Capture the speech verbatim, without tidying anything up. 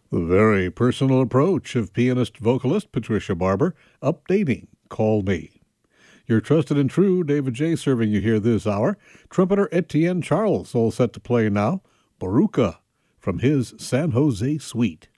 The very personal approach of pianist-vocalist Patricia Barber, updating Call Me. Your trusted and true David J. serving you here this hour. Trumpeter Etienne Charles, all set to play now. Baruka from his San Jose Suite.